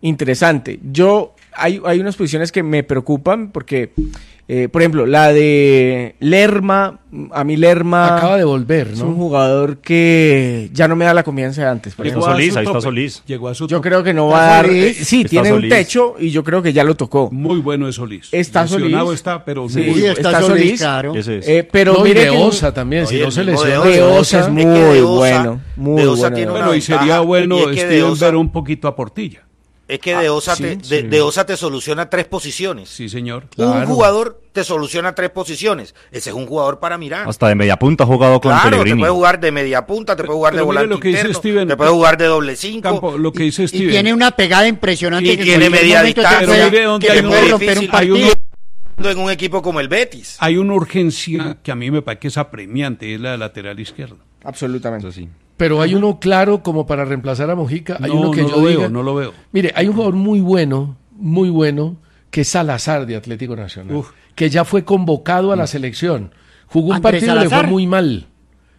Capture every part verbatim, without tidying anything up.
interesante. Yo, hay, hay unas posiciones que me preocupan porque, eh, por ejemplo, la de Lerma, a mí Lerma... Acaba de volver, ¿no? Es un jugador que ya no me da la confianza de antes. Llegó Solís, ahí está Solís. Llegó a su Yo tope. creo que no va a dar... eh, sí, Está tiene Solís. un techo y yo creo que ya lo tocó. Muy bueno es Solís. Está Lesionado Solís. está, pero Sí, muy Sí, bueno. está, está Solís, Solís. claro. Ese es. Eh, pero No, y mire de que Osa también, si Oye, no se el mismo lesiona. De Osa es que muy de Osa- bueno, muy de Osa bueno. tiene una Bueno, y ventaja, sería bueno y es que de Steven Osa- ver un poquito a Portilla. Es que de Osa, sí, te, de, sí. de Osa te soluciona tres posiciones. Sí, señor. Un Claro. jugador te soluciona tres posiciones. Ese es un jugador para mirar. Hasta de media punta ha jugado con Claro, te Pellegrini. puede jugar de media punta, te puede jugar Pero de mire volante lo que dice interno, Steven. te puede jugar de doble cinco. Campo, lo que dice Y Steven. tiene una pegada impresionante. Y que tiene en cualquier media momento te distancia. puede- Pero mire dónde que hay te un- puede romper un hay un- partido. en un equipo como el Betis. Hay una urgencia que a mí me parece que es apremiante, es la de lateral izquierdo. Absolutamente. Eso sí. Pero hay uno claro como para reemplazar a Mojica. Hay No, uno que no yo lo diga- veo, no lo veo. Mire, hay un jugador muy bueno, muy bueno, que es Salazar de Atlético Nacional, Uf. que ya fue convocado a la selección. Jugó un Andrés partido y le fue Salazar. muy mal.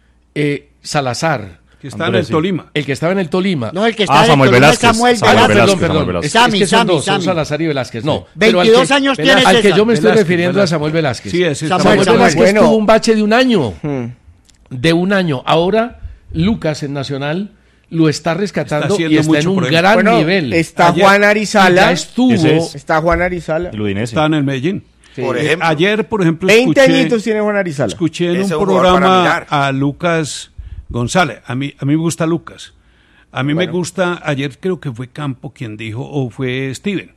Eh, Salazar, Que está Andrés, en el sí. Tolima. el que estaba en el Tolima. No, el que Ah, está en el Samuel Tolima es Velázquez. Samuel Samuel Ah, Velázquez. Velázquez, perdón, perdón. Samuel Es, es Velázquez. que son Sammy, dos, son Sammy. Salazar y Velázquez. No, pero al veintidós que- años al tiene que César. yo me estoy Velázquez, refiriendo a Velázquez. Samuel Velázquez. Sí, ese Samuel Samuel Samuel. Velázquez Bueno. tuvo un bache de un año. Hmm. De un año. Ahora, Lucas en Nacional lo está rescatando Está haciendo y está en mucho un por él. gran Bueno, nivel. está Ayer- Juan Y Arizala. ya estuvo. Ese es. Está Juan Arizala. El Udinese. Está en el Medellín. Sí. Por Eh, ejemplo. Ayer, por ejemplo, veinte escuché, añitos tiene Juan Arizala. escuché en Ese un es un jugador para programa mirar. a Lucas González. A mí, a mí me gusta Lucas. A mí Bueno. me gusta, ayer creo que fue Campo quien dijo, o fue Steven,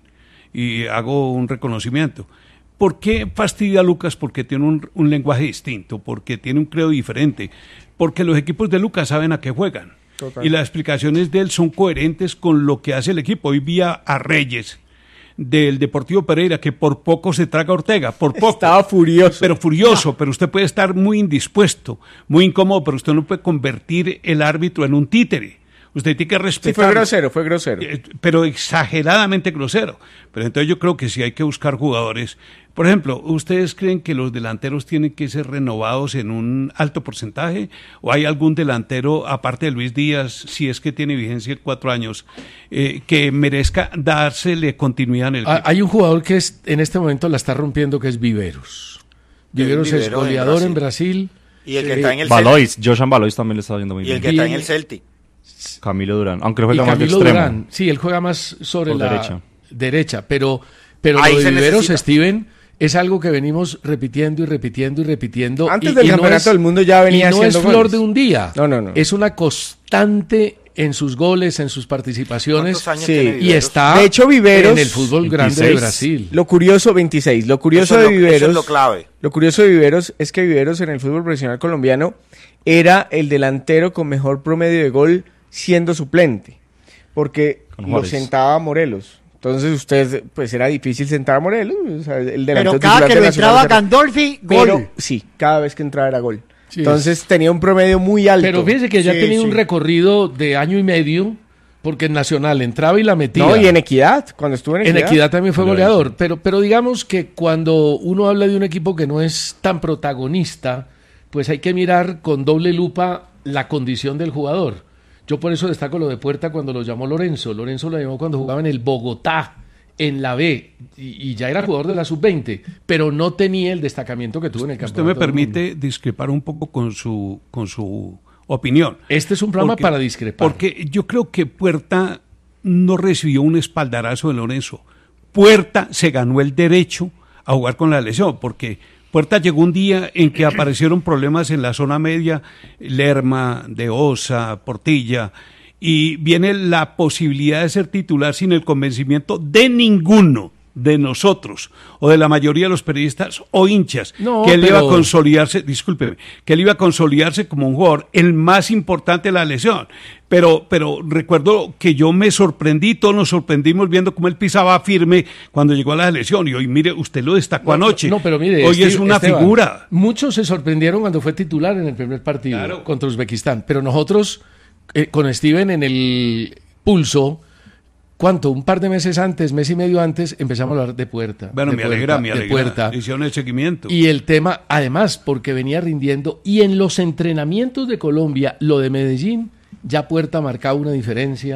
y hago un reconocimiento. ¿Por qué fastidia a Lucas? Porque tiene un, un lenguaje distinto, porque tiene un credo diferente, porque los equipos de Lucas saben a qué juegan. Total. Y las explicaciones de él son coherentes con lo que hace el equipo. Hoy vi a, a Reyes del Deportivo Pereira, que por poco se traga a Ortega, por poco. Estaba furioso. Pero furioso, pero usted puede estar muy indispuesto, muy incómodo, pero usted no puede convertir el árbitro en un títere. Usted tiene que Sí, respetar. fue grosero, fue grosero. Eh, pero exageradamente grosero. Pero entonces yo creo que sí hay que buscar jugadores. Por ejemplo, ¿ustedes creen que los delanteros tienen que ser renovados en un alto porcentaje? ¿O hay algún delantero, aparte de Luis Díaz, si es que tiene vigencia de cuatro años, eh, que merezca dársele continuidad en el Ah, equipo? Hay un jugador que es, en este momento la está rompiendo, que es Viveros. Viveros es Viveros en goleador en Brasil. Y el que Eh, está en el Celtic. Valois, Joshan Valois también le está yendo muy Y el bien. que está en Y- el Celtic. Camilo Durán, aunque lo Y juega más de Camilo extremo. Durán. Sí, él juega más sobre Por la derecha. derecha, pero, pero Ahí lo de se Viveros, necesita. Steven, es algo que venimos repitiendo y repitiendo y repitiendo. Antes y- del y no campeonato es- del mundo ya venía y no es haciendo flor goles. de un día. No, no, no. Es una constante en sus goles, en sus participaciones. ¿Cuántos años Sí. tiene Y Viveros? está De hecho, Viveros, en el fútbol grande de veintiséis. Brasil. Lo curioso, veintiséis. Lo curioso Eso es de lo- eso Viveros. es lo clave. Lo curioso de Viveros es que Viveros en el fútbol profesional colombiano era el delantero con mejor promedio de gol siendo suplente. Porque Con lo Juárez. sentaba a Morelos. Entonces, usted, pues era difícil sentar a Morelos. O sea, el delantero Pero cada titular que de lo Nacional entraba era- Gandolfi, Pero, gol. sí, cada vez que entraba era gol. Sí, Entonces tenía un promedio muy alto. Pero fíjese que ya Sí, tenía sí. un recorrido de año y medio, porque en Nacional entraba y la metía. No, y en Equidad, cuando estuvo en En Equidad. Equidad también fue Lo goleador, pero, pero digamos que cuando uno habla de un equipo que no es tan protagonista, pues hay que mirar con doble lupa la condición del jugador. Yo por eso destaco lo de Puerta cuando lo llamó Lorenzo. Lorenzo lo llamó cuando jugaba en el Bogotá, en la B, y, y ya era jugador de la sub veinte, pero no tenía el destacamiento que tuvo en el Usted campeonato. me del mundo. permite discrepar un poco con su, con su opinión. Este es un programa Porque- para discrepar. Porque yo creo que Puerta no recibió un espaldarazo de Lorenzo. Puerta se ganó el derecho a jugar con la lesión, porque Puerta llegó un día en que aparecieron problemas en la zona media, Lerma, De Osa, Portilla, y viene la posibilidad de ser titular sin el convencimiento de ninguno de nosotros o de la mayoría de los periodistas o hinchas, No, que él iba a pero- consolidarse, discúlpeme, que él iba a consolidarse como un jugador el más importante de la lesión. Pero, pero recuerdo que yo me sorprendí, todos nos sorprendimos viendo cómo él pisaba firme cuando llegó a la lesión. Y hoy, mire, usted lo destacó anoche. No, pero mire, hoy Steve- es una Esteban, figura. Muchos se sorprendieron cuando fue titular en el primer partido Claro. contra Uzbekistán, pero nosotros eh, con Steven en el pulso, ¿cuánto? Un par de meses antes, mes y medio antes, empezamos a hablar de Puerta. Bueno, de me Puerta, alegra, me de alegra. Puerta. Le hicieron el seguimiento. Y el tema, además, porque venía rindiendo, y en los entrenamientos de Colombia, lo de Medellín, ya Puerta marcaba una diferencia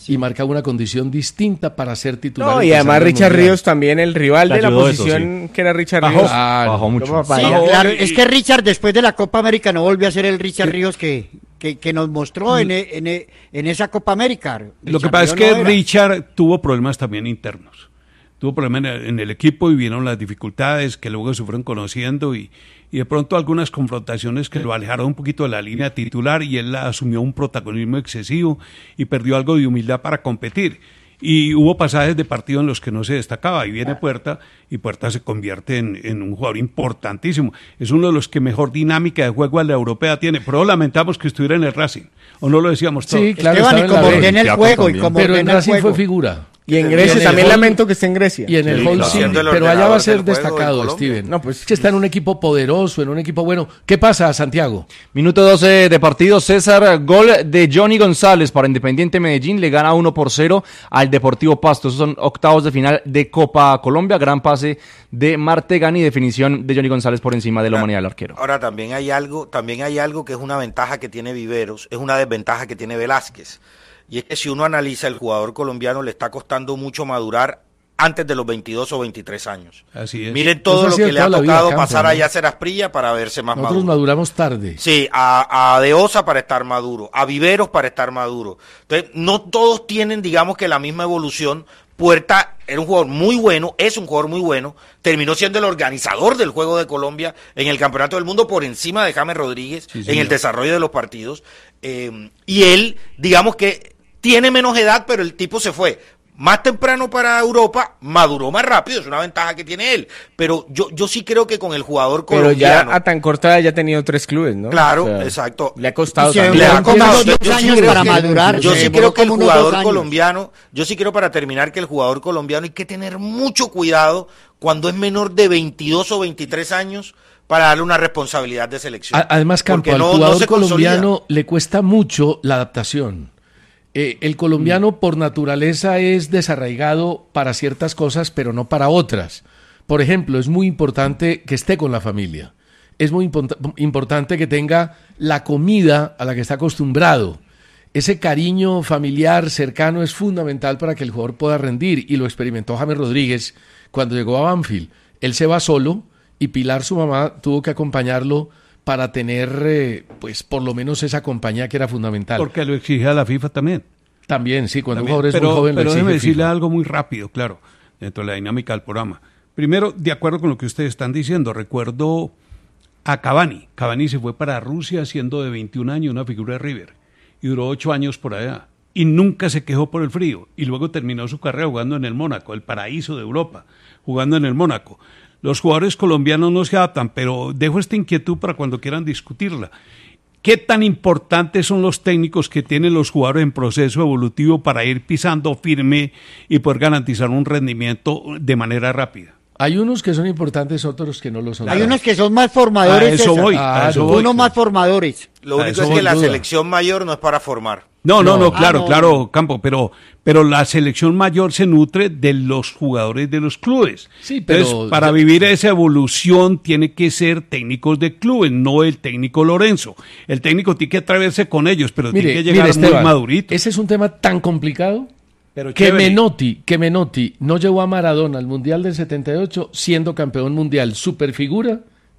y marcaba una condición distinta para ser titular. No, en y además pasando el Richard Mundial. Ríos también, el rival Le de la ayudó eso, posición que era Richard Bajó. Ríos. Ah, Bajó mucho. Toma Sí, papaya. claro, y- es que Richard después de la Copa América no volvió a ser el Richard Ríos que, que, que nos mostró en, e- en, e- en esa Copa América. Lo que Richard pasa es Ríos que no era. Richard tuvo problemas también internos. Tuvo problemas en el, en el equipo y vieron las dificultades que luego se fueron conociendo y, y de pronto algunas confrontaciones que lo alejaron un poquito de la línea titular y él asumió un protagonismo excesivo y perdió algo de humildad para competir. Y hubo pasajes de partido en los que no se destacaba y viene Puerta y Puerta se convierte en, en un jugador importantísimo. Es uno de los que mejor dinámica de juego a la europea tiene, pero lamentamos que estuviera en el Racing, ¿o no lo decíamos todos? Sí, claro, Esteban, y estaba en la como B. ordena el Thiago juego y también. como Pero en ordena el Racing juego. fue figura. Y en Y Grecia en el también Hall- lamento que esté en Grecia. Y en el Sí, Hall claro. sí, Siendo el pero allá va a ordenador ser del juego destacado, en Colombia. Steven. No, pues- Es que está en un equipo poderoso, en un equipo bueno. ¿Qué pasa, Santiago? Minuto doce de partido, César, gol de Johnny González para Independiente Medellín, le gana uno por cero al Deportivo Pasto. Esos son octavos de final de Copa Colombia, gran pase de Martegani, definición de Johnny González por encima de la humanidad del arquero. Ahora también hay algo, también hay algo que es una ventaja que tiene Viveros, es una desventaja que tiene Velázquez. Y es que si uno analiza, el jugador colombiano le está costando mucho madurar antes de los veintidós o veintitrés años. Así es. Miren todo Eso ha lo sido que le ha toda la vida, tocado Campo, pasar ¿no? a Yasser Asprilla para verse más Nosotros maduro. maduramos tarde. Sí, a, a De Osa para estar maduro, a Viveros para estar maduro. Entonces, no todos tienen, digamos que la misma evolución. Puerta era un jugador muy bueno, es un jugador muy bueno, terminó siendo el organizador del juego de Colombia en el Campeonato del Mundo por encima de James Rodríguez Sí, en señor. el desarrollo de los partidos. Eh, y él, digamos que tiene menos edad, pero el tipo se fue más temprano para Europa, maduró más rápido, es una ventaja que tiene él. Pero yo, yo sí creo que con el jugador Pero colombiano... ya a tan corta edad ya ha tenido tres clubes, ¿no? Claro, O sea, exacto. Le ha costado Y se también. Le ha demoró como costado. unos Yo- dos yo sí años creo para que- madurar. Yo se sí demoró creo que el como unos dos jugador años. colombiano, yo sí quiero para terminar que el jugador colombiano hay que tener mucho cuidado cuando es menor de veintidós o veintitrés años para darle una responsabilidad de selección. A- Además, Campo, Porque al no- no jugador se consolida. colombiano le cuesta mucho la adaptación. Eh, el colombiano por naturaleza es desarraigado para ciertas cosas, pero no para otras. Por ejemplo, es muy importante que esté con la familia. Es muy import- importante que tenga la comida a la que está acostumbrado. Ese cariño familiar cercano es fundamental para que el jugador pueda rendir, y lo experimentó James Rodríguez cuando llegó a Banfield. Él se va solo y Pilar, su mamá, tuvo que acompañarlo para tener, eh, pues, por lo menos esa compañía que era fundamental. Porque lo exige la FIFA también. También, sí, cuando También. un jugador es pero, muy joven, lo pero exige déjeme decirle FIFA. algo muy rápido, claro, dentro de la dinámica del programa. Primero, de acuerdo con lo que ustedes están diciendo, recuerdo a Cavani. Cavani se fue para Rusia siendo de veintiún años, una figura de River, y duró ocho años por allá. Y nunca se quejó por el frío. Y luego terminó su carrera jugando en el Mónaco, el paraíso de Europa, jugando en el Mónaco. Los jugadores colombianos no se adaptan, pero dejo esta inquietud para cuando quieran discutirla. ¿Qué tan importantes son los técnicos que tienen los jugadores en proceso evolutivo para ir pisando firme y poder garantizar un rendimiento de manera rápida? Hay unos que son importantes, otros que no lo son. Hay unos que son más formadores. A eso César. voy, a eso voy. Unos más formadores. Lo a único eso es voy, que la duda. selección mayor no es para formar. No, no, no, No. claro, Ah, no. claro, Campo, pero, pero la selección mayor se nutre de los jugadores de los clubes. Sí, pero- Entonces, para vivir esa evolución tiene que ser técnicos de clubes, no el técnico Lorenzo. El técnico tiene que atreverse con ellos, pero Mire, tiene que llegar mire, muy Esteban, madurito. ese es un tema tan complicado Pero que chévere. Menotti, que Menotti no llevó a Maradona al Mundial del setenta y ocho siendo campeón mundial, superfigura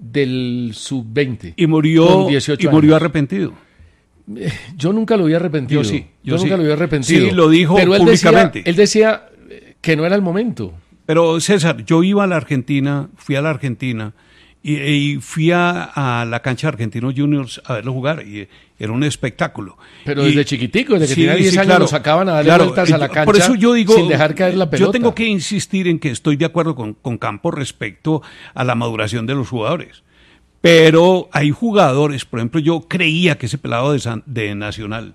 del sub veinte. Y murió, con dieciocho y murió años. arrepentido. Yo nunca lo vi arrepentido. Yo sí, Yo, yo nunca sí. lo vi arrepentido. Sí, lo dijo Pero él públicamente. Decía, él decía eh, que no era el momento. Pero César, yo iba a la Argentina, fui a la Argentina y, y fui a, a la cancha de Argentinos Juniors a verlo jugar y era un espectáculo. Pero Y- desde chiquitico, desde que Sí, tenía diez sí, años, claro, lo sacaban a darle claro. vueltas a la Y cancha por eso yo digo, sin dejar caer la pelota. Yo tengo que insistir en que estoy de acuerdo con, con Campos respecto a la maduración de los jugadores. Pero hay jugadores, por ejemplo, yo creía que ese pelado de, San- de Nacional,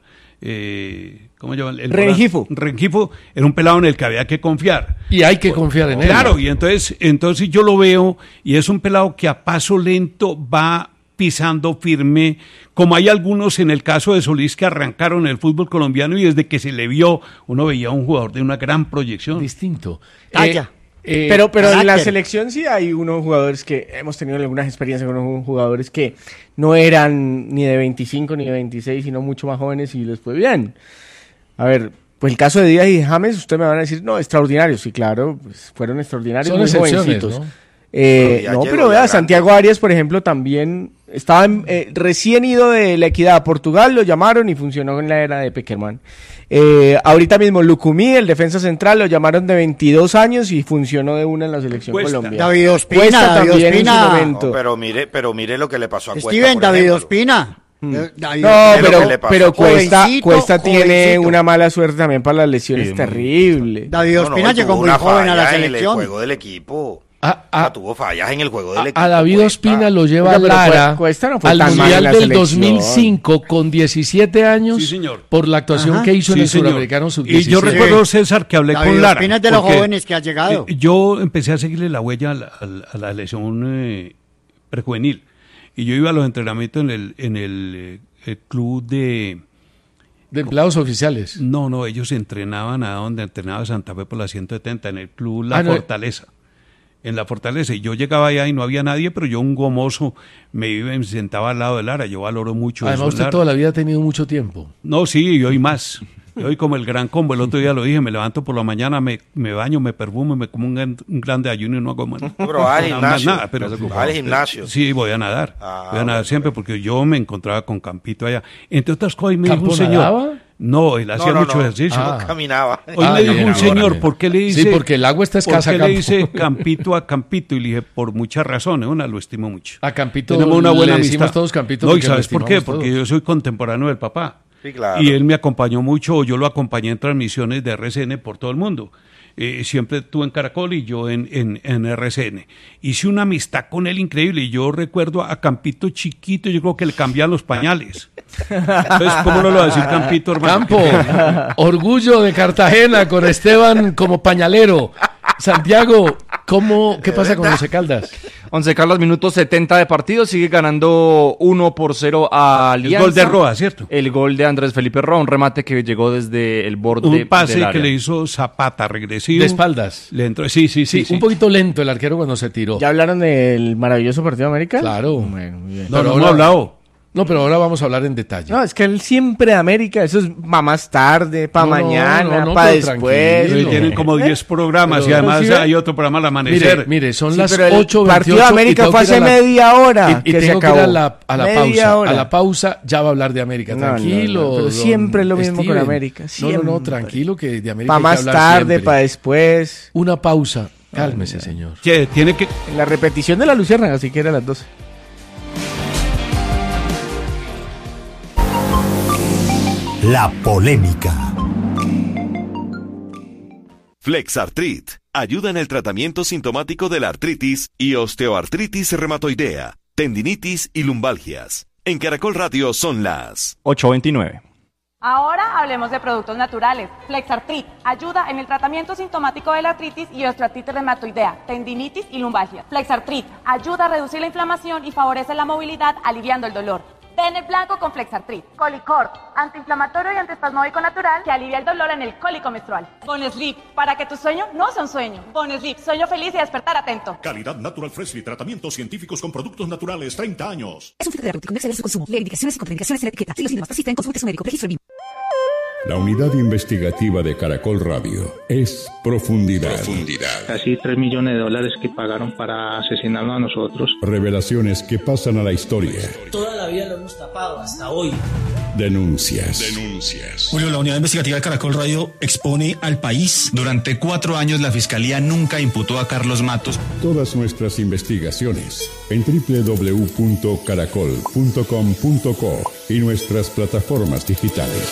eh, ¿cómo se llama? El Rengifo. Rengifo era un pelado en el que había que confiar. Y hay que confiar en él. Claro, y entonces, entonces yo lo veo y es un pelado que a paso lento va pisando firme, como hay algunos en el caso de Solís que arrancaron el fútbol colombiano y desde que se le vio, uno veía a un jugador de una gran proyección. Distinto. Talla. Eh, eh, Pero, pero en la carácter. selección sí hay unos jugadores que hemos tenido algunas experiencias con unos jugadores que no eran ni de veinticinco ni de veintiséis, sino mucho más jóvenes y les fue bien. A ver, Pues el caso de Díaz y James, ustedes me van a decir, no, extraordinarios. Sí, claro, pues fueron extraordinarios, Son muy excepciones, jovencitos. ¿no? Eh, Pero ya no, llegó pero ya vea, grande. Santiago Arias, por ejemplo, también estaba en- eh, recién ido de la Equidad a Portugal, lo llamaron y funcionó en la era de Peckerman. Eh, ahorita mismo Lucumí, el defensa central, lo llamaron de veintidós años y funcionó de una en la selección Cuesta. colombiana. David Ospina, Cuesta David también en su Ospina. momento. No, pero mire, pero mire lo que le pasó a Cuesta. Steven, por David ejemplo. Ospina. Eh, David No, Mire lo pero, que le pasó. pero Cuesta, Jovencito, Cuesta tiene jovencito. una mala suerte también para las lesiones Sí, muy- terrible. David No, no, Ospina y llegó tuvo muy una joven a la falla en el selección. juego del equipo. A, Ah, a- tuvo fallas en el juego del a- equipo. a David Cuesta. Ospina lo lleva Oiga, pero Lara Cuesta no fue al tan mal en Mundial la del selección. dos mil cinco con diecisiete años Sí, señor. por la actuación Ajá. que hizo en Sí, el señor. Suramericano sub Y diecisiete. yo recuerdo, César, que hablé David con Lara. Ospina es de los porque, jóvenes que ha llegado. eh, Yo empecé a seguirle la huella a la, a la- a la lesión eh, prejuvenil. Y yo iba a los entrenamientos en el, en el, eh, el club de... De empleados oficiales. No, no, ellos entrenaban a donde entrenaba Santa Fe por la ciento setenta, en el club La Ah, no. Fortaleza. En La Fortaleza. Y yo llegaba allá y no había nadie, pero yo, un gomoso, me iba y me sentaba al lado de Lara. Yo valoro mucho Además, eso, usted Lara. toda la vida ha tenido mucho tiempo. No, sí, y hoy más. Y hoy como el gran combo, el otro día lo dije, me levanto por la mañana, me, me baño, me perfumo, me como un, gran- un grande ayuno y no hago más. Pero va al nada más gimnasio. nada, pero- Va al gimnasio. Sí, voy a nadar. Ah, voy a nadar bueno, siempre porque yo me encontraba con Campito allá. Entre otras cosas, hoy me dijo ¿Campo un señor. nadaba? No, él hacía No, no, mucho no. ejercicio. Ah. No caminaba. Hoy Ah, me ya, dijo un ya, señor, órale. ¿por qué le dice? Sí, porque el agua está escasa, ¿Por qué le Campo. dice Campito a Campito? Y le dije, por muchas razones. Una, lo estimo mucho. A Campito Tenemos una buena le decimos amistad. todos Campito No, ¿y porque lo sabes por qué? estimamos Porque todos. yo soy contemporáneo del papá. Sí, claro. Y él me acompañó mucho, o yo lo acompañé en transmisiones de R C N por todo el mundo. Eh, siempre tú en Caracol y yo en, en, en R C N. Hice una amistad con él increíble. Y yo recuerdo a Campito chiquito, yo creo que le cambiaban los pañales. Entonces, ¿cómo no lo va a decir Campito, hermano? Campo, orgullo de Cartagena con Esteban como pañalero. Santiago, ¿cómo, ¿qué pasa con Once Caldas? Once Caldas, minutos setenta de partido, sigue ganando uno por cero a El Alianza. gol de Roa, ¿cierto? El gol de Andrés Felipe Roa, un remate que llegó desde el borde Un pase del que área. le hizo Zapata regresivo. De espaldas. Le entró, sí, sí, sí. Sí, un poquito lento el arquero cuando se tiró. ¿Ya hablaron del maravilloso partido de América? Claro. Bueno, muy bien. No, Pero no, ahora- no he hablado. No, pero ahora vamos a hablar en detalle. No, es que él siempre de América, eso es para más tarde, para No, no, no, no, no, para pero después. tranquilo. Ellos tienen como diez programas Pero- y además ¿sí ve? hay otro programa al amanecer. Mire, mire, son Sí, las pero el ocho partido de América fue hace media hora Y, y que se tengo que acabó. ir a la, a la Media pausa. hora. A la pausa ya va a hablar de América. No, no, Tranquilo. no, pero don siempre es lo mismo con Steven. América, No, no, no, siempre. tranquilo que de América Para hay que más hablar tarde, siempre. para después. Una pausa. Cálmese, señor. Che, tiene que... En la repetición de la Luciérnaga, así que era a las doce. La polémica. Flexartrit ayuda en el tratamiento sintomático de la artritis y osteoartritis reumatoidea, tendinitis y lumbalgias. En Caracol Radio son las ocho veintinueve. Ahora hablemos de productos naturales. Flexartrit ayuda en el tratamiento sintomático de la artritis y osteoartritis reumatoidea, tendinitis y lumbalgia. Flexartrit ayuda a reducir la inflamación y favorece la movilidad, aliviando el dolor. Ten el blanco con Flexartrit. Colicort, antiinflamatorio y antiespasmódico natural que alivia el dolor en el cólico menstrual. Bonesleep, para que tu sueño no sea un sueño. Bonesleep, sueño feliz y despertar atento. Calidad Natural Freshly, tratamientos científicos con productos naturales, treinta años. Es un filtro terapéutico, no exceder su consumo. Lee indicaciones y contraindicaciones en la etiqueta. Si los síntomas persisten, consulte a su médico. Registro el mismo. La unidad investigativa de Caracol Radio es Profundidad. Casi tres millones de dólares que pagaron para asesinarnos a nosotros. Revelaciones que pasan a la historia. Toda la vida lo hemos tapado hasta hoy. Denuncias. Denuncias. Julio, la unidad investigativa de Caracol Radio expone al país. Durante cuatro años la Fiscalía nunca imputó a Carlos Matos. Todas nuestras investigaciones en doble u doble u doble u punto caracol punto com punto co y nuestras plataformas digitales.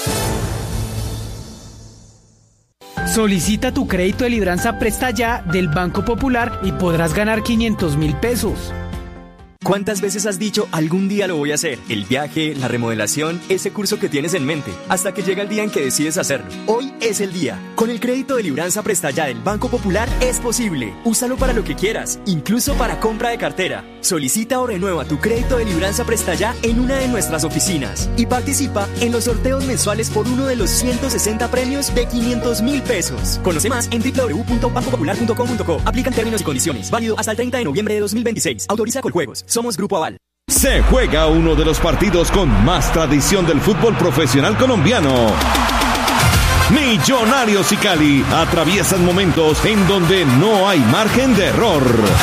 Solicita tu crédito de libranza Presta Ya del Banco Popular y podrás ganar quinientos mil pesos. ¿Cuántas veces has dicho algún día lo voy a hacer? El viaje, la remodelación, ese curso que tienes en mente, hasta que llega el día en que decides hacerlo. Hoy es el día. Con el crédito de libranza Presta Ya del Banco Popular es posible. Úsalo para lo que quieras, incluso para compra de cartera. Solicita o renueva tu crédito de libranza Presta Ya en una de nuestras oficinas y participa en los sorteos mensuales por uno de los ciento sesenta premios de quinientos mil pesos. Conoce más en doble u doble u doble u punto banco popular punto com punto co. Aplican términos y condiciones. Válido hasta el treinta de noviembre de dos mil veintiséis. Autoriza Coljuegos. Somos Grupo Aval. Se juega uno de los partidos con más tradición del fútbol profesional colombiano. Millonarios y Cali atraviesan momentos en donde no hay margen de error.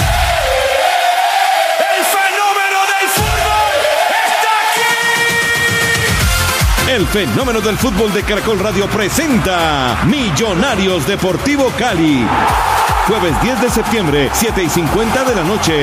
El fenómeno del fútbol de Caracol Radio presenta Millonarios Deportivo Cali. Jueves diez de septiembre, siete y cincuenta de la noche.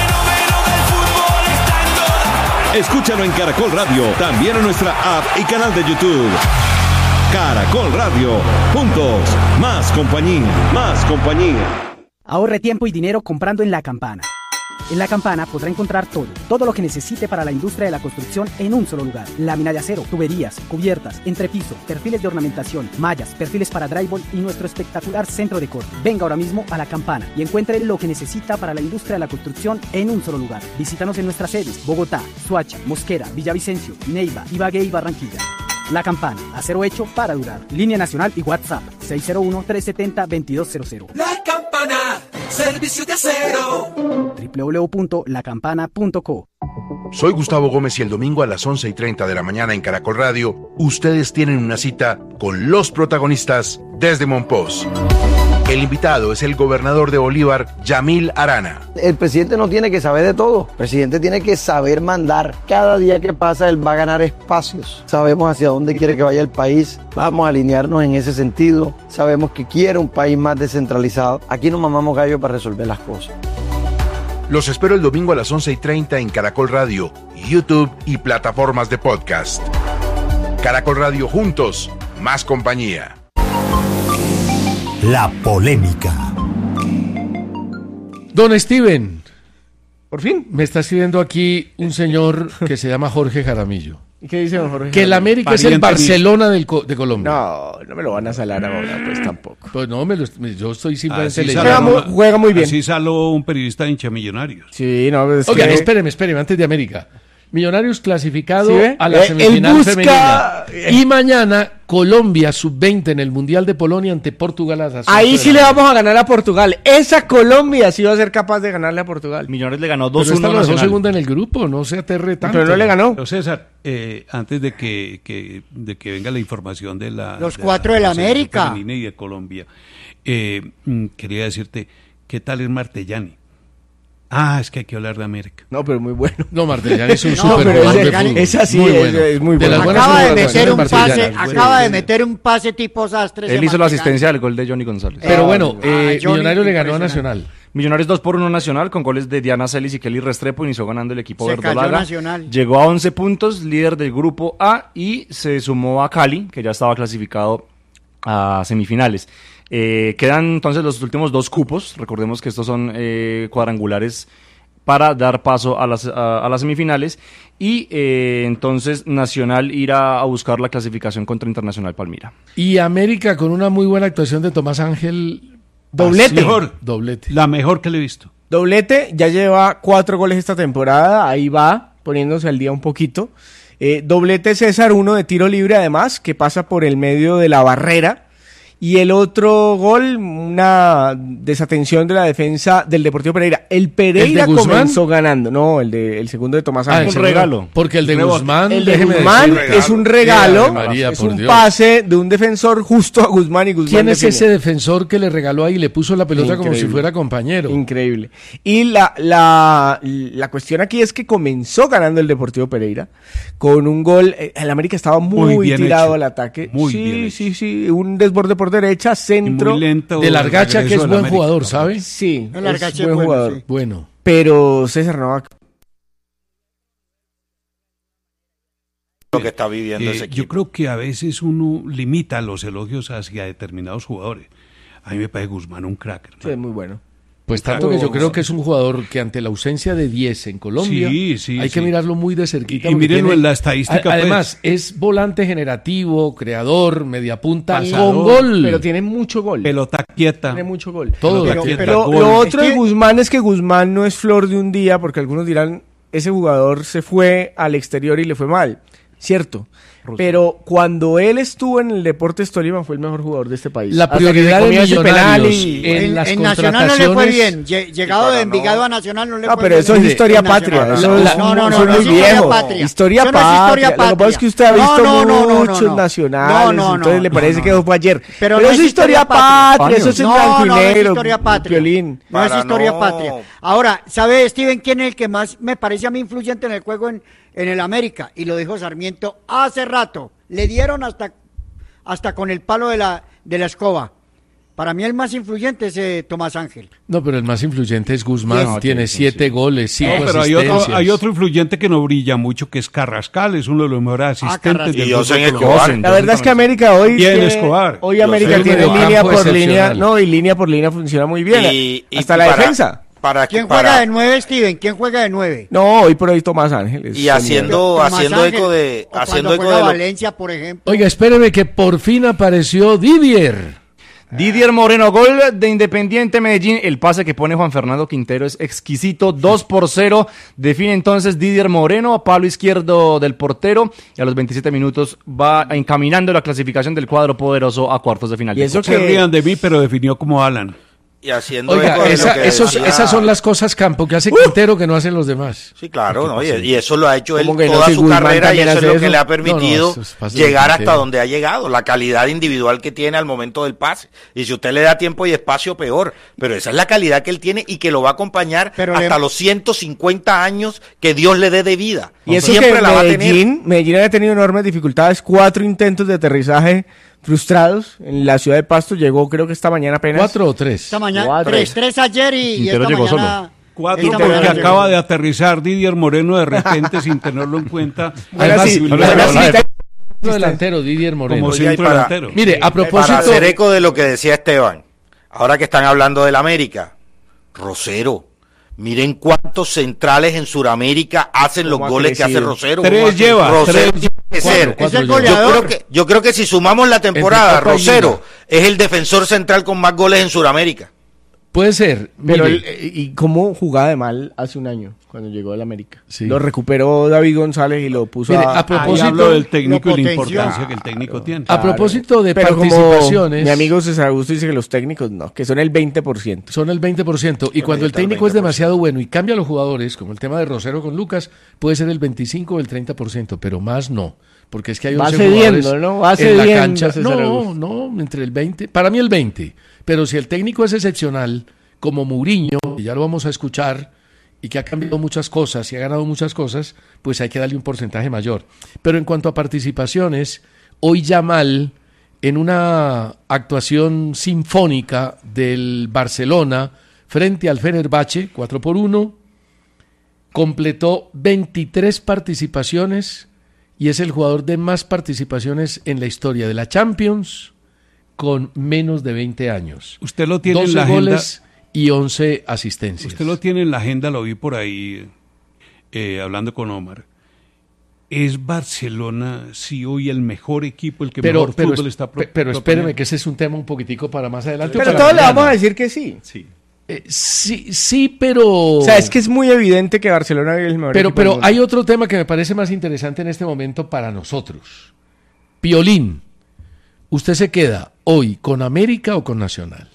Escúchalo en Caracol Radio, también en nuestra app y canal de YouTube. Caracol Radio, juntos, más compañía, más compañía. Ahorre tiempo y dinero comprando en La Campana. En La Campana podrá encontrar todo, todo lo que necesite para la industria de la construcción en un solo lugar. Lámina de acero, tuberías, cubiertas, entrepiso, perfiles de ornamentación, mallas, perfiles para drywall y nuestro espectacular centro de corte. Venga ahora mismo a La Campana y encuentre lo que necesita para la industria de la construcción en un solo lugar. Visítanos en nuestras sedes: Bogotá, Soacha, Mosquera, Villavicencio, Neiva, Ibagué y Barranquilla. La Campana, acero hecho para durar. Línea nacional y WhatsApp seis cero uno, tres siete cero, dos dos cero cero. La Campana, servicio de acero. doble u doble u doble u punto la campana punto co. Soy Gustavo Gómez y el domingo a las once y treinta de la mañana en Caracol Radio, ustedes tienen una cita con los protagonistas desde Monpós. El invitado es el gobernador de Bolívar, Yamil Arana. El presidente no tiene que saber de todo. El presidente tiene que saber mandar. Cada día que pasa, él va a ganar espacios. Sabemos hacia dónde quiere que vaya el país. Vamos a alinearnos en ese sentido. Sabemos que quiere un país más descentralizado. Aquí nos mamamos gallo para resolver las cosas. Los espero el domingo a las once y treinta en Caracol Radio, YouTube y plataformas de podcast. Caracol Radio, juntos, más compañía. La polémica. Don Steven. Por fin. Me está escribiendo aquí un señor que se llama Jorge Jaramillo. ¿Y qué dice don Jorge? Que el América es el Barcelona del co- de Colombia. No, no me lo van a salar ahora, pues tampoco. Pues no, me lo, yo estoy simplemente Así leyendo. salió Juega una- muy- juega muy bien. Así salió un periodista de hincha Millonarios. Sí, no, es Oigan, que- espéreme, espéreme, antes de América. Millonarios clasificado ¿Sí ve? a la Eh, él semifinal busca- femenina. Y mañana Colombia sub veinte en el Mundial de Polonia ante Portugal a las ocho Ahí de sí la le noche. vamos a ganar a Portugal. Esa Colombia sí va a ser capaz de ganarle a Portugal. Millonarios le ganó Pero dos uno esta a lo dejó Nacional. segunda en el grupo, no se aterre tanto. Pero no le ganó. Pero César, eh, antes de que, que- de que venga la información de la... Los de cuatro de la selección América. femenina y de Colombia, eh, mm, quería decirte, ¿qué tal es Martellani? Ah, es que hay que hablar de América. No, pero muy bueno. No, Martellani es un No, super pero jugador ese- de fútbol. esa sí Muy es- bueno. es muy De las bueno. buenas Acaba de jugadoras, meter un Martellani. pase, Bueno, acaba de bueno. meter un pase tipo sastre. Él ese hizo la Martellani. asistencia al gol de Johnny González. Pero Ah, bueno, eh, Johnny, Millonario le ganó a impresionante. Nacional. Millonarios dos por uno Nacional con goles de Diana Celis y Kelly Restrepo. Inició ganando el equipo Se cayó verdolaga. Nacional. Llegó a once puntos, líder del grupo A, y se sumó a Cali, que ya estaba clasificado a semifinales. Eh, quedan entonces los últimos dos cupos. Recordemos que estos son eh, cuadrangulares para dar paso a las, a, a las semifinales. Y eh, entonces Nacional irá a buscar la clasificación contra Internacional Palmira. Y América con una muy buena actuación de Tomás Ángel. Doblete. Mejor, Doblete. la mejor que le he visto. Doblete, ya lleva cuatro goles esta temporada, ahí va, poniéndose al día un poquito. Eh, doblete César, uno de tiro libre además, que pasa por el medio de la barrera. Y el otro gol, una desatención de la defensa del Deportivo Pereira. El Pereira ¿El de Guzmán? comenzó ganando, no, el de el segundo de Tomás Ah, Ángel. el segundo. regalo. Porque el de Rebote. Guzmán, El de déjeme Guzmán decir, es un regalo, Ave María, es por un Dios. pase de un defensor justo a Guzmán y Guzmán ¿Quién es define. ese defensor que le regaló ahí y le puso la pelota como si Increíble. fuera compañero? Increíble. Y la, la, la cuestión aquí es que comenzó ganando el Deportivo Pereira con un gol. eh, El América estaba muy, Muy bien tirado hecho. al ataque. Muy sí, bien sí, sí. Un desborde por derecha, centro. Muy lento. De Largacha, que regreso es del buen América. jugador, ¿sabe? Sí, El es Largache buen es bueno, jugador. sí. Bueno. Pero César Nova. Lo que está viviendo Eh, ese yo equipo. creo que a veces uno limita los elogios hacia determinados jugadores. A mí me parece Guzmán un crack. hermano. Sí, es muy bueno. Pues tanto que yo creo que es un jugador que ante la ausencia de diez en Colombia Sí, sí, hay que sí. mirarlo muy de cerquita. Y porque mírenlo tiene- en la estadística, A- pues. Además, es volante generativo, creador, mediapunta, Pasador, con gol. Pero tiene mucho gol. Pelota quieta. Tiene mucho gol. Todo Pelota lo quieta, Pero gol. lo otro Es de que- Guzmán es que Guzmán no es flor de un día, porque algunos dirán, ese jugador se fue al exterior y le fue mal. Cierto. pero cuando él estuvo en el Deportes Tolima fue el mejor jugador de este país. La prioridad de Millonarios y... en, en las en contrataciones... Nacional no le fue bien. Llegado de Envigado a Nacional no le no, fue pero bien. eso es historia patria. Eso no, es, no, no, eso no, es muy no, viejo. patria. Historia Eso no es patria. historia Lo que pasa patria. es que usted ha No, visto no, no, no, muchos no, no. nacionales, No, no, entonces no, le parece no, que no. eso fue ayer. Pero Pero, no eso es es historia historia patria. patria, eso es en No, blanco y no, no es negro, historia patria. Piolín. No es Para historia no. patria. Ahora, ¿sabe, Steven, quién es el que más me parece a mí influyente en el juego en, en el América? Y lo dijo Sarmiento hace rato. Le dieron hasta, hasta con el palo de la, de la escoba. Para mí el más influyente es eh, Tomás Ángel. No, pero el más influyente es Guzmán, No, tiene sí, siete sí. goles, cinco No, pero hay asistencias. otro, hay otro influyente que no brilla mucho, que es Carrascal, es uno de los mejores Ah, asistentes Carrascal. del Y José fútbol Escobar. colombiano. La verdad es que América hoy Bien, tiene, Escobar. hoy Yo América sé, tiene medio línea campo por línea, excepcional. no, y línea por línea funciona muy bien. Y- y hasta la para- defensa. Para, ¿Quién para- juega de nueve, Steven? ¿Quién juega de nueve? No, hoy por hoy Tomás Ángeles. Y haciendo, Tomás haciendo Ángel, eco de, o haciendo cuando eco juega de lo- Valencia, por ejemplo. Oiga, espéreme que por fin apareció Didier. Didier Moreno, gol de Independiente Medellín. El pase que pone Juan Fernando Quintero es exquisito, dos por cero. Define entonces Didier Moreno a palo izquierdo del portero. Y a los veintisiete minutos va encaminando la clasificación del cuadro poderoso a cuartos de final. Y de eso Copa. Se rían de mí, pero definió como Alan. y haciendo Oiga, eco de esa- lo que esos- decía- esas son las cosas, Campo, que hace Quintero que no hacen los demás. Sí, claro, ¿no? Y, y eso lo ha hecho él ¿Cómo que no? toda Si su Guzmán carrera y también eso es hace lo eso. que le ha No, no, permitido esos pases de llegar hasta Quintero. donde ha llegado, la calidad individual que tiene al momento del pase. Y si usted le da tiempo y espacio, peor. Pero esa es la calidad que él tiene y que lo va a acompañar Pero hasta le- los ciento cincuenta años que Dios le dé de vida. Y eso siempre que la va a tener. Medellín, Medellín había tenido enormes dificultades, cuatro intentos de aterrizaje frustrados en la ciudad de Pasto, llegó creo que esta mañana apenas. ¿Cuatro o tres? Esta mañana, Cuatro. tres, tres ayer y, y Quintero esta llegó mañana. Cuatro esta porque mañana llegó. acaba de aterrizar Didier Moreno de repente sin tenerlo en cuenta. Además, sí, sí, no, la- no, la- no, la- no, delantero, Didier Moreno. Como Oiga, y centro para- delantero. Mire, a propósito... Para hacer eco de lo que decía Esteban, ahora que están hablando del América, Rosero, miren cuántos centrales en Sudamérica hacen los ¿Cómo ha goles que hace crecido? Rosero. Tres ¿Cómo ha- lleva, Rosero tres. tiene que Cuatro, ser. cuatro Es el lleva. Yo goleador. creo, que, yo creo que si sumamos la temporada, Entre Copa y Rosero Liga. es el defensor central con más goles en Sudamérica. Puede ser. Pero mire, él, eh, y cómo jugaba de mal hace un año cuando llegó al América. Sí. Lo recuperó David González y lo puso Mire, a, a propósito- Ahí hablo del técnico lo y la potenció. importancia que el técnico tiene. a propósito de Pero como participaciones... mi amigo César Augusto dice que los técnicos no, que son el veinte por ciento. Son el veinte por ciento. Y cuando el necesita el técnico es veinte por ciento. demasiado bueno y cambia a los jugadores, como el tema de Rosero con Lucas, puede ser el veinticinco o el treinta por ciento, pero más no. Porque es que hay Va once cediendo, jugadores ¿no? Va en la cediendo, cancha. César No, Augusto. no, entre el veinte. Para mí el veinte. Pero si el técnico es excepcional, como Mourinho, que ya lo vamos a escuchar, y que ha cambiado muchas cosas y ha ganado muchas cosas, pues hay que darle un porcentaje mayor. Pero en cuanto a participaciones, hoy Yamal, en una actuación sinfónica del Barcelona frente al Fenerbahce, cuatro por uno, completó veintitrés participaciones y es el jugador de más participaciones en la historia de la Champions con menos de veinte años. Usted lo tiene en doce la agenda. goles y once asistencias. Usted lo tiene en la agenda, lo vi por ahí eh, hablando con Omar. ¿Es Barcelona, sí, hoy el mejor equipo, el que pero, mejor pero, fútbol es- está pe- pro- pero proponiendo? espéreme que ese es un tema un poquitico para más adelante. Pero para todos le mañana. vamos a decir que sí. Eh, sí, sí, pero... O sea, es que es muy evidente que Barcelona es el mejor Pero, equipo del pero mundo. hay otro tema que me parece más interesante en este momento para nosotros. Piolín, ¿usted se queda hoy con América o con Nacional?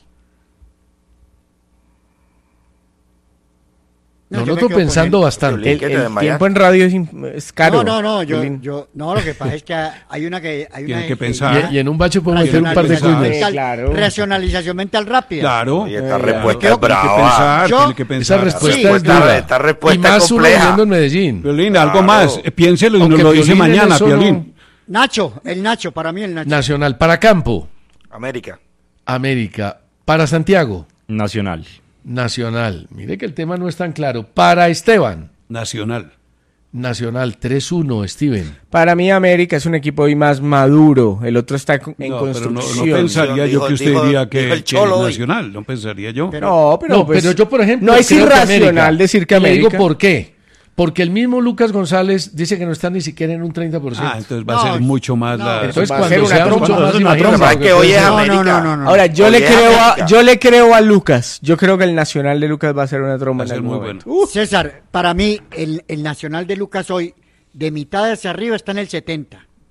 No, No, yo lo me estoy quedo con pensando él. bastante. El, ¿Qué te el desmayas? tiempo en radio es, in- es caro. No, no, no, yo, Piolín. yo, no, lo que pasa es que hay una que, hay Tiene una que pensar. Y, y en un bache puedo meter un par de racionalización cuñas. mental, Claro. racionalización mental rápida. Claro. Y esta Eh, respuesta creo es que Tiene que brava. pensar, Yo- tiene que pensar. Esa respuesta Sí, es esta- dura. esta Y respuesta más es uno compleja. viviendo en Medellín. Piolín, algo Claro. más. Eh, Piénselo y Aunque nos lo dice Piolín en mañana, eso Piolín. no- Nacho, el Nacho, para mí el Nacho. Nacional. Para Campo, América. América. Para Santiago, Nacional. Nacional. Mire que el tema no es tan claro. Para Esteban, Nacional. Nacional. tres uno, Steven. Para mí América es un equipo hoy más maduro, el otro está en No, pero no, construcción. no pensaría yo Dijo- que usted dijo- diría que, dijo el que Cholo hoy. Nacional. No pensaría yo. No, pero, no, pues, pero yo, por ejemplo, no es creo que irracional América. decir que Y le América. digo por qué. Porque el mismo Lucas González dice que no está ni siquiera en un treinta por ciento. Ah, entonces va No, a ser mucho más no, la... Entonces, va a cuando ser una sea trompa, mucho va a más, ser una imagínate trompa. lo que Que hoy puede es ser. No, no, América. no, no, no. Ahora, yo Hoy le es creo a, América. yo le creo a Lucas. Yo creo que el Nacional de Lucas va a ser una tromba Va a en ser algún muy momento. Uh, César, para mí el, el Nacional de Lucas hoy, de mitad hacia arriba, está en el setenta.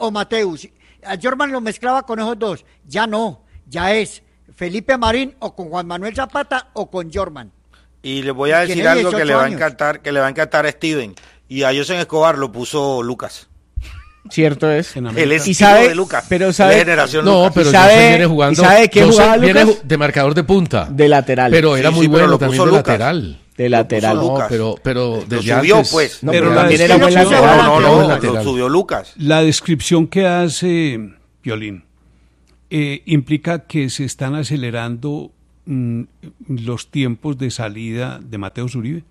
o Mateus. A Jorman lo mezclaba con esos dos. Ya no, ya es Felipe Marín o con Juan Manuel Zapata o con Jorman. Y les voy a decir algo que le va a encantar, que le va a encantar a Steven. Y a Joseph Escobar lo puso Lucas. Cierto es. El estilo y sabe, de Lucas. Pero sabe, de generación no, Lucas. pero ¿Y sabe, Joseph viene jugando. ¿y sabe qué Joseph jugaba viene Lucas? de marcador de punta. De lateral. Pero era Sí, muy sí, bueno pero lo también puso de Lucas. lateral. De lateral. Lucas. No, pero, pero Lo desde subió, antes. pues. No, Pero pero la también era buen descripción- lateral. No, no, Era no, buen lo lateral. subió Lucas. La descripción que hace Piolín eh, implica que se están acelerando mm, los tiempos de salida de Mateo Uribe.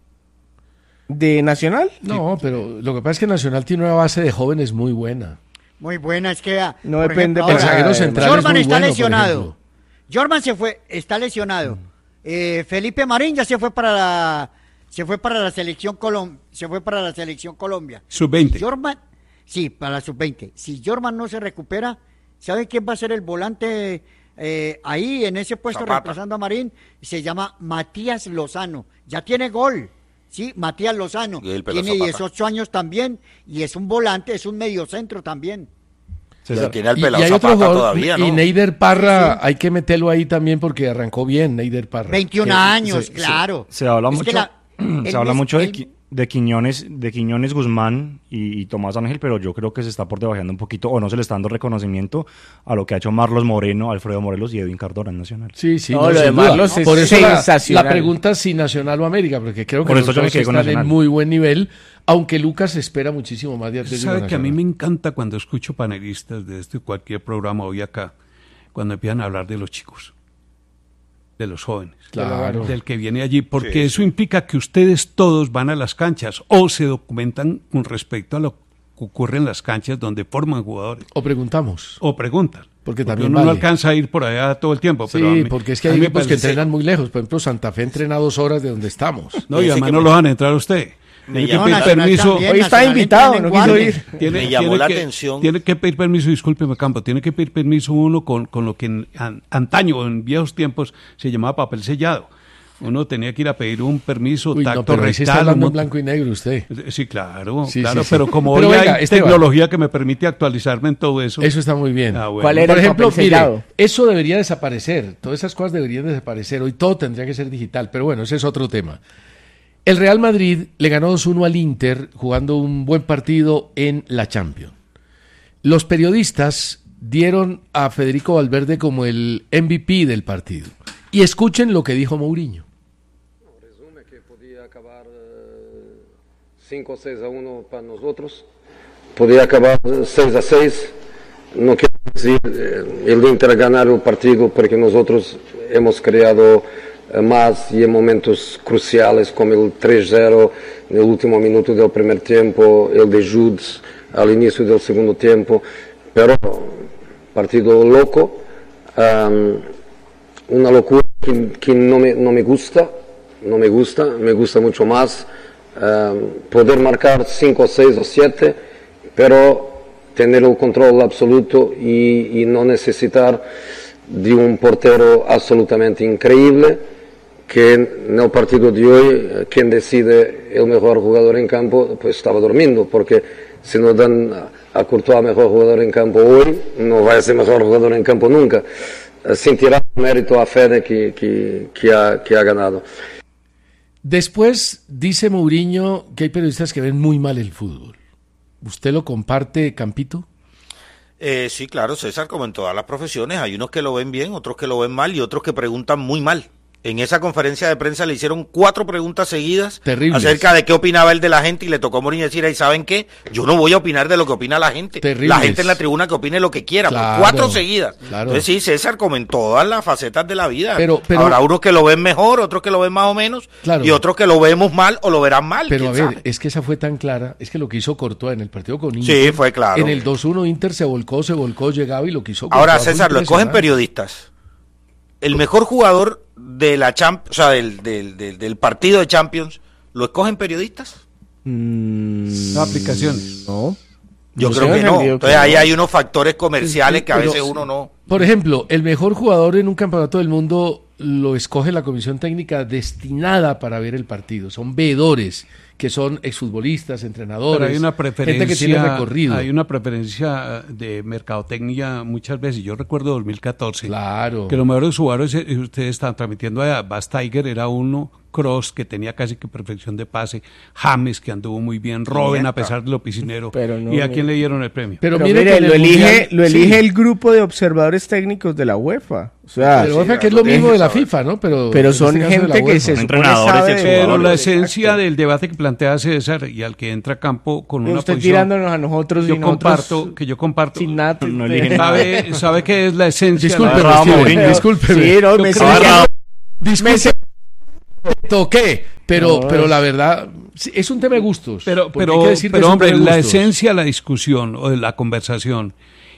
¿De Nacional? No, pero lo que pasa es que Nacional tiene una base de jóvenes muy buena. Muy buena, es que... ah, No por depende ejemplo, El ahora, zaguero central es Jorman muy está bueno, por lesionado. ejemplo. Jorman se fue, está lesionado. Eh, Felipe Marín ya se fue para la, se fue para la selección Colom, se fue para la selección Colombia. sub veinte. Si Jorman, sí, para la sub veinte. Si Jorman no se recupera, ¿sabe quién va a ser el volante eh, ahí en ese puesto Zapata. reemplazando a Marín? Se llama Matías Lozano. Ya tiene gol. Sí, Matías Lozano. Y el Pelo Tiene Zapata. dieciocho años también y es un volante, es un mediocentro también. Y tiene al Y, pelado y hay otro Zapata jugador, todavía, ¿no? y Neider Parra, hay que meterlo ahí también porque arrancó bien Neider Parra. veintiún Que años, se- claro. Se, se habla Es mucho, que la- se el habla mes- mucho de, el- Qui- de Quiñones, de Quiñones Guzmán y, y Tomás Ángel, pero yo creo que se está por debajeando un poquito, o no se le está dando reconocimiento a lo que ha hecho Marlos Moreno, Alfredo Morelos y Edwin Cardona en Nacional. Sí, sí, No, no, lo sin de duda. Marlos es Por eso la, sensacional. la pregunta es si Nacional o América, porque creo que Por los eso yo me dos quedé con están Nacional. en muy buen nivel, aunque Lucas espera muchísimo más de Atlético Sabe que a mí Nacional. me encanta cuando escucho panelistas de este cualquier programa hoy acá, cuando empiezan a hablar de los chicos, de los jóvenes, Claro. del que viene allí, porque Sí, eso implica que ustedes todos van a las canchas o se documentan con respecto a lo que ocurre en las canchas donde forman jugadores O preguntamos. o preguntan. Porque también uno no vale. alcanza a ir por allá todo el tiempo. Sí, pero a mí- porque es que a hay mí me equipos que parece- entrenan muy lejos. Por ejemplo, Santa Fe entrena dos horas de donde estamos. No, y Ese además que no me- lo van a entrar a usted. Me Tiene que llamó pedir la- permiso. también, Hoy está Nacional invitado, entra en no quiso guardia. ir. Tiene, Me llamó tiene la que, atención. Tiene que pedir permiso, discúlpeme, Campo, tiene que pedir permiso uno con, con lo que en, an- antaño, en viejos tiempos, se llamaba papel sellado. Uno tenía que ir a pedir un permiso, Uy, tacto no, pero ahí sí está rectal. hablando un en blanco y negro usted. Sí, claro, Sí, claro, sí, sí. pero como Pero hoy venga, hay Esteban. tecnología que me permite actualizarme en todo eso. Eso está muy bien. Ah, bueno. ¿Cuál era Por el ejemplo, papel mire, sellado? eso debería desaparecer. Todas esas cosas deberían desaparecer. Hoy todo tendría que ser digital. Pero bueno, ese es otro tema. El Real Madrid le ganó dos uno al Inter jugando un buen partido en la Champions. Los periodistas dieron a Federico Valverde como el M V P del partido. Y escuchen lo que dijo Mourinho. Resume que podía acabar cinco o seis a uno para nosotros. Podía acabar seis a seis. No quiero decir eh, el Inter ganar el partido porque nosotros hemos creado eh, más y en momentos cruciales como el tres cero en el último minuto del primer tiempo, el de Judes al inicio del segundo tiempo. Pero partido loco, um, una locura que, que no, me, no me gusta, no me gusta, me gusta mucho más um, poder marcar cinco, seis o siete, pero tener el control absoluto y, y no necesitar de un portero absolutamente increíble, que en el partido de hoy, quien decide el mejor jugador en campo, pues estaba durmiendo, porque si no dan a Courtois mejor jugador en campo hoy, no va a ser mejor jugador en campo nunca, sin tirar mérito a Fede que, que, que, ha, que ha ganado. Después dice Mourinho que hay periodistas que ven muy mal el fútbol. ¿Usted lo comparte, Campito? Eh, sí, claro, César, como en todas las profesiones, hay unos que lo ven bien, otros que lo ven mal y otros que preguntan muy mal. En esa conferencia de prensa le hicieron cuatro preguntas seguidas Terribles. acerca de qué opinaba él de la gente y le tocó a Mourinho decir, ahí saben qué, yo no voy a opinar de lo que opina la gente. Terribles. La gente en la tribuna que opine lo que quiera, por Claro, cuatro seguidas. claro. Entonces sí, César, como en todas las facetas de la vida. Pero- pero- Habrá unos que lo ven mejor, otros que lo ven más o menos, Claro. y otros que lo vemos mal o lo verán mal. Pero a quién ver, sabe. es que esa fue tan clara, es que lo que hizo Courtois en el partido con Inter. Sí, fue claro. En el dos uno Inter se volcó, se volcó, llegaba y lo que hizo Courtois Ahora, fue César, lo escogen impresionante. periodistas. El mejor jugador de la champ, o sea, del, del, del, del partido de Champions, ¿lo escogen periodistas? Mm, No, aplicación. No. Yo Yo creo tengo que no. entendido Entonces que ahí no. hay unos factores comerciales que a Pero- veces uno no. Por ejemplo, el mejor jugador en un campeonato del mundo lo escoge la comisión técnica destinada para ver el partido. Son veedores, que son exfutbolistas, entrenadores, Pero hay una preferencia, gente que tiene recorrido. hay una preferencia de mercadotecnia muchas veces. Yo recuerdo dos mil catorce, Claro. que los mejores jugadores, eh, ustedes están transmitiendo allá, Bas Tiger era uno Kroos, que tenía casi que perfección de pase, James, que anduvo muy bien, Robben, a pesar de lo piscinero. Pero no, ¿Y a mire. quién le dieron el premio? Pero, Pero mire, mire que en lo el elige, Mundial- lo elige sí. el grupo de observadores técnicos de la UEFA. O sea, Pero UEFA, sí, que es lo eh, mismo de la FIFA, ¿no? Pero, pero en son este caso de la gente que UEFA. se supone Entrenadores sabe y de- Pero la Exacto. esencia del debate que plantea César y al que entra a campo con una Usted posición... tirándonos a nosotros yo y nosotros comparto, que yo comparto... sin nada. No eligen nada. ¿Sabe, ¿Sabe qué es la esencia? Discúlpeme, Bravo, Steven, Mourinho. discúlpeme. Sí, no, Yo me creo sé- que- ya- Disculpe, toqué, pero, No, pero es- la verdad, sí, es un tema de gustos. Pero, porque pero, hay que decir que pero es un hombre, tema de la gustos. esencia de la discusión o de la conversación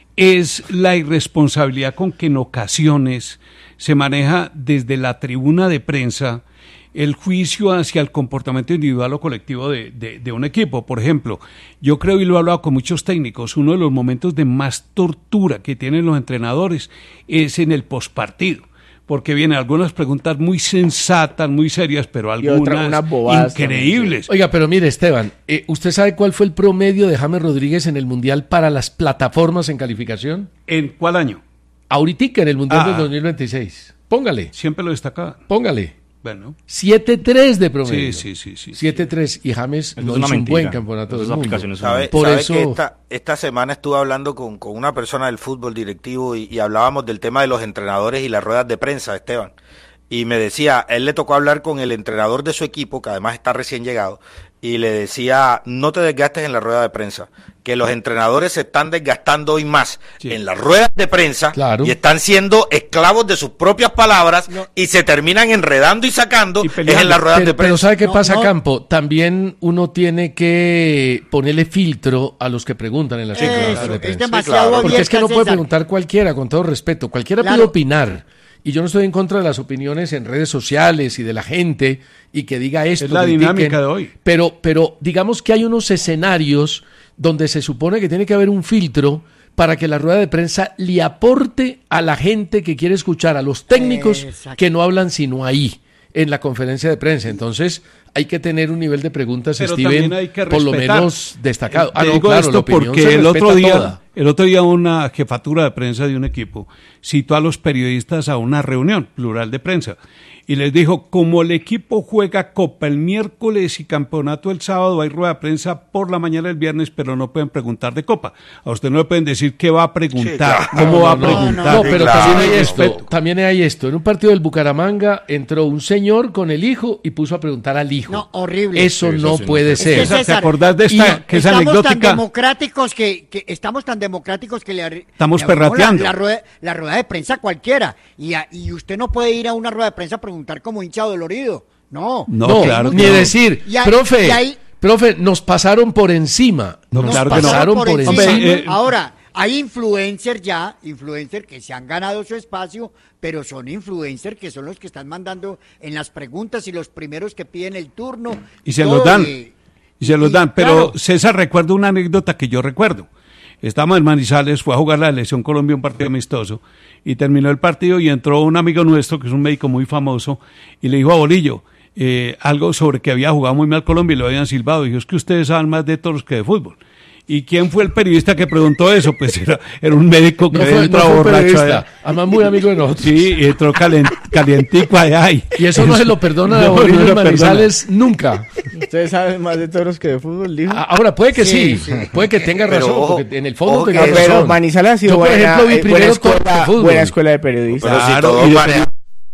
es la irresponsabilidad con que en ocasiones se maneja desde la tribuna de prensa el juicio hacia el comportamiento individual o colectivo de, de, de un equipo. Por ejemplo, yo creo, y lo he hablado con muchos técnicos, uno de los momentos de más tortura que tienen los entrenadores es en el postpartido. Porque vienen algunas preguntas muy sensatas, muy serias, pero Y otra- algunas unas bobadas increíbles. Oiga, pero mire, Esteban, eh, ¿usted sabe cuál fue el promedio de James Rodríguez en el Mundial para las plataformas en calificación? ¿En cuál año? Ahoritica, en el Mundial Ah. del dos mil veintiséis. Póngale, Siempre lo destacaba. póngale. Bueno. siete tres de promedio. Sí, sí, sí, sí. siete tres. Y James Eso no es una hizo un mentira. buen campeonato Esas del mundo. aplicaciones son ¿Sabe, Por sabe eso- que esta, esta semana estuve hablando con, con una persona del fútbol directivo y, y hablábamos del tema de los entrenadores y las ruedas de prensa, Esteban? Y me decía, él le tocó hablar con el entrenador de su equipo, que además está recién llegado, y le decía, no te desgastes en la rueda de prensa, que los entrenadores se están desgastando hoy más Sí. en las ruedas de prensa Claro. y están siendo esclavos de sus propias palabras y se terminan enredando y sacando Y es peleando. en las ruedas Pero, de pero prensa. ¿sabe qué No, pasa, no. Campo? También uno tiene que ponerle filtro a los que preguntan en las Eso, ruedas de es prensa. demasiado claro. Porque es que no abierta, puede César. preguntar cualquiera, con todo respeto. Cualquiera Claro. puede opinar. Y yo no estoy en contra de las opiniones en redes sociales y de la gente y que diga esto. Es la critiquen. dinámica de hoy. Pero, pero digamos que hay unos escenarios donde se supone que tiene que haber un filtro para que la rueda de prensa le aporte a la gente que quiere escuchar, a los técnicos Exacto. que no hablan sino ahí, en la conferencia de prensa. Entonces, hay que tener un nivel de preguntas, Pero Steven, también hay que por lo respetar. menos destacado. Te Ah, no, digo claro, la esto opinión se porque el otro respeta día, toda. el otro día una jefatura de prensa de un equipo citó a los periodistas a una reunión plural de prensa y les dijo, como el equipo juega Copa el miércoles y campeonato el sábado, hay rueda de prensa por la mañana el viernes, pero no pueden preguntar de Copa. A usted no le pueden decir qué va a preguntar, Sí, claro. cómo No, va a no, preguntar. No, pero claro. también hay Sí, esto, respeto. también hay esto. En un partido del Bucaramanga entró un señor con el hijo y puso a preguntar al hijo. No, horrible. Eso Sí, eso no sí, no puede puede ser. Es que, César, ¿te César, acordás de esta, y que es estamos tan anecdótica? democráticos que, que estamos tan democráticos que le arri- Estamos le abrimos perrateando. la, la, rueda, la rueda de prensa a cualquiera y, a- y usted no puede ir a una rueda de prensa a preguntar como hincha dolorido. No. No, No, claro que ni no. decir, Y hay- profe, y hay- profe, nos pasaron por encima. No, nos claro que no. pasaron por, encima. Hombre, eh, Ahora, hay influencers ya, influencers que se han ganado su espacio, pero son influencers que son los que están mandando en las preguntas y los primeros que piden el turno. Y se todo, los dan. y- Y se los y, dan. Pero claro. César, recuerdo una anécdota que yo recuerdo. Estábamos en Manizales, fue a jugar la Selección Colombia, un partido amistoso, y terminó el partido y entró un amigo nuestro, que es un médico muy famoso, y le dijo a Bolillo eh, algo sobre que había jugado muy mal Colombia y lo habían silbado. Dijo, es que ustedes saben más de toros que de fútbol. ¿Y quién fue el periodista que preguntó eso? Pues era, era un médico que No fue, no entró fue un borracho periodista, allá. además muy amigo de nosotros. Sí, y entró calent, calientico allá. Y, Y eso no se lo perdona a No, Bolillo no y lo perdona. Manizales nunca. Ustedes saben más de toros que de fútbol, dijo. A- Ahora, puede que sí, Sí, sí. puede que tenga Pero razón, ojo, porque en el fondo ojo tenga que- razón. Pero Manizales ha sido Yo, por buena, ejemplo, vi eh, buena, primero toros de escuela, fútbol. buena escuela de periodistas. Pero si Claro, todos y de- manejan-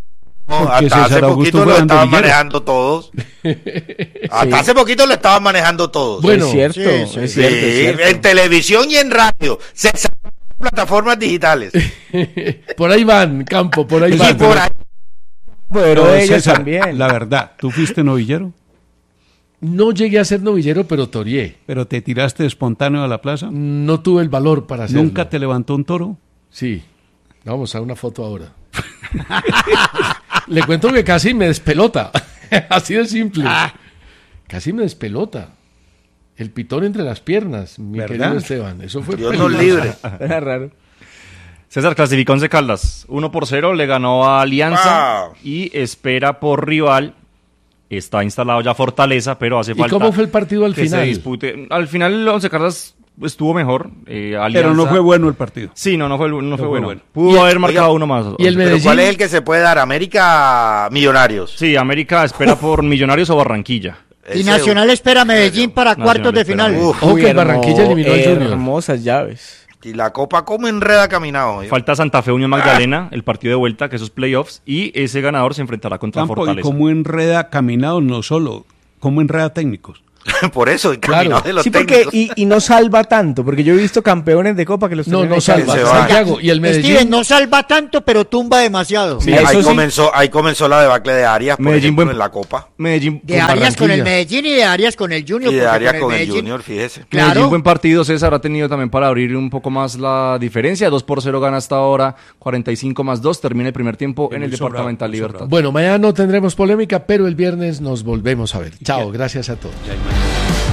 No, porque hasta hace César Augusto poquito fue lo estaban bandillero. manejando todos. Hasta hace poquito lo estaban manejando todos. Bueno, es cierto, sí, sí. es cierto, es Sí, cierto. en televisión y en radio. Se sacan plataformas digitales. por ahí van, Campo, por ahí Y van. por ahí. Pero No, ellos César, también. la verdad, ¿tú fuiste novillero? No llegué a ser novillero, pero toreé. ¿Pero te tiraste espontáneo a la plaza? No tuve el valor para hacerlo. ¿Nunca te levantó un toro? Sí. Vamos a una foto ahora. Le cuento que casi me despelota. Así de simple. Ah. Casi me despelota. El pitón entre las piernas, mi ¿Verdad? querido Esteban. Eso fue Dios nos peligroso. libre. Era raro. César clasificó Once Caldas, uno por cero, le ganó a Alianza Wow. y espera por rival. Está instalado ya Fortaleza, pero hace ¿Y falta cómo fue el partido al que final? se dispute. Al final Once Caldas estuvo mejor. Eh, Pero Alianza... no fue bueno el partido. Sí, no, no fue, no, no fue, fue bueno. bueno. Pudo y haber marcado oiga, uno más. ¿Y el Medellín? ¿Cuál es el que se puede dar? ¿América Millonarios? Sí, América espera Uf. por Millonarios o Barranquilla. Y Nacional espera Medellín para Nacional cuartos de final. Ojo que Barranquilla eliminó al Junior. Hermosas llaves. Y la Copa como enreda caminado. ¿yo? Falta Santa Fe Unión Magdalena, ah. el partido de vuelta, que esos playoffs, y ese ganador se enfrentará contra Campo, Fortaleza. Y como enreda caminado, no solo, como enreda técnicos. Por eso, el claro. caminado de los sí, porque y, y no salva tanto, porque yo he visto campeones de Copa que los no, no salva. Santiago y el Medellín. Steven, no salva tanto, pero tumba demasiado. Sí, ahí sí. comenzó, ahí comenzó la debacle de Arias, por Medellín ejemplo, buen, en la Copa. Medellín de Arias con el Medellín y de Arias con el Junior. Y de Arias con, con el, el Medellín, Junior, fíjese. Claro. Medellín buen partido, César ha tenido también para abrir un poco más la diferencia. dos por cero gana hasta ahora, cuarenta y cinco más dos, termina el primer tiempo en el Departamental Libertad. Bueno, mañana no tendremos polémica, pero el viernes nos volvemos a ver. Chao, gracias a todos.